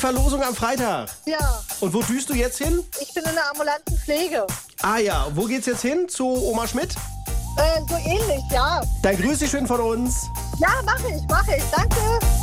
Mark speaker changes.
Speaker 1: Verlosung am Freitag.
Speaker 2: Ja,
Speaker 1: Und wo düst du jetzt hin?
Speaker 2: ich bin in der ambulanten Pflege.
Speaker 1: Ah ja, wo geht's jetzt hin? Zu Oma Schmidt?
Speaker 2: So ähnlich, ja.
Speaker 1: Dann grüß dich schön von uns.
Speaker 2: Ja, mache ich. Danke.